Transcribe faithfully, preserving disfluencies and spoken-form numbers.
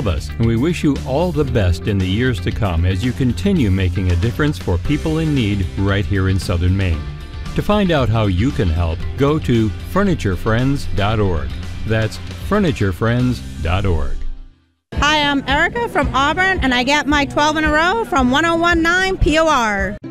of us, and we wish you all the best in the years to come as you continue making a difference for people in need right here in Southern Maine. To find out how you can help, go to furniture friends dot org. That's furniture friends dot org. Hi, I'm Erica from Auburn, and I get my twelve in a row from one oh one point nine P O R.